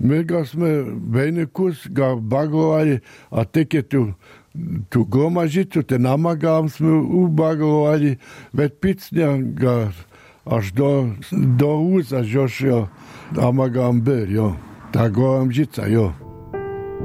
My ga sme vejnikus ga bagovali, a teke tu gomažicu, ten amagám sme ubagovali, veď picňa ga až do úza, žož jo, amagám byl, jo. Ta gomažica, jo.